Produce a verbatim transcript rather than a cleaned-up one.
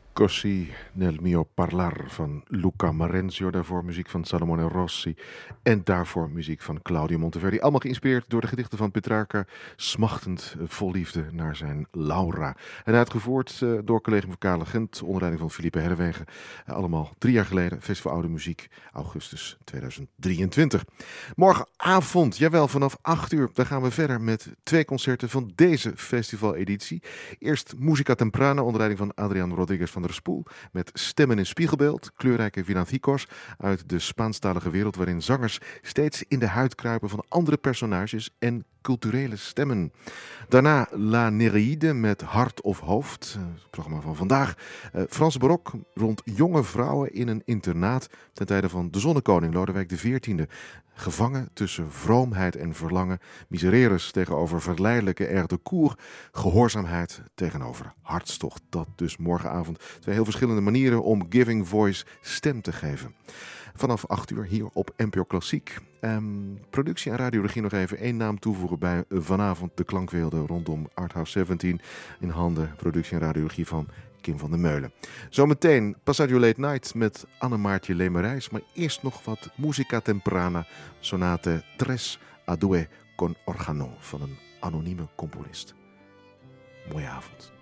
Così nel mio parlar van Luca Marenzio. Daarvoor muziek van Salomone Rossi. En daarvoor muziek van Claudio Monteverdi. Allemaal geïnspireerd door de gedichten van Petrarca. Smachtend vol liefde naar zijn Laura. En uitgevoerd uh, door Collegium Vocale Gent. Onder leiding van Philippe Herwegen. Uh, allemaal drie jaar geleden. Festival Oude Muziek. Augustus tweeduizend drieëntwintig. Morgenavond, jawel, vanaf acht uur. Dan gaan we verder met twee concerten van deze festivaleditie. Eerst Musica Temprana onder leiding van Adrián Rodríguez van der Spoel. Met Stemmen in Spiegelbeeld. Kleurrijke villancicos uit de Spaanstalige wereld. Waarin zangers steeds in de huid kruipen van andere personages en culturele stemmen. Daarna La Nereide met Hart of Hoofd. Het programma van vandaag. Uh, Franse barok rond jonge vrouwen in een internaat ten tijde van de zonnekoning Lodewijk de veertiende. Gevangen tussen vroomheid en verlangen. Misereres tegenover verleidelijke air de cour. Gehoorzaamheid tegenover hartstocht. Dat dus morgenavond. Twee heel verschillende manieren om Giving Voice stem te geven. Vanaf acht uur hier op N P O Klassiek. Um, productie en radioregie nog even één naam toevoegen bij vanavond de klankwerelden rondom Arthouse zeventien. In handen productie en radioregie van Kim van der Meulen. Zometeen Passaggio Late Night met Anne-Maartje Lemerijs. Maar eerst nog wat Musica Temprana. Sonate Tres a Due con Organo van een anonieme componist. Mooie avond.